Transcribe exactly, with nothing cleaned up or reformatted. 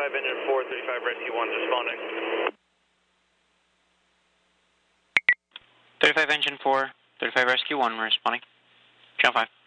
thirty-five engine four, thirty-five rescue one responding. thirty-five engine four, thirty-five rescue one responding. Channel five.